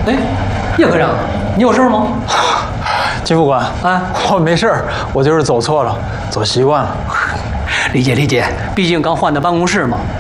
哎，叶科长，你有事吗？ 金副官， 啊， 我没事儿，我就是走错了，走习惯了。 理解理解，毕竟刚换的办公室嘛，